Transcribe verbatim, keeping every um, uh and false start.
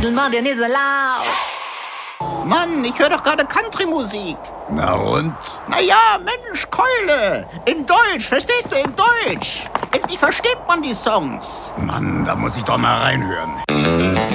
Mann, der nicht so laut. Mann, ich höre doch gerade Country-Musik. Na und? Naja, Mensch, Keule. In Deutsch, verstehst du, in Deutsch. Endlich versteht man die Songs. Mann, da muss ich doch mal reinhören.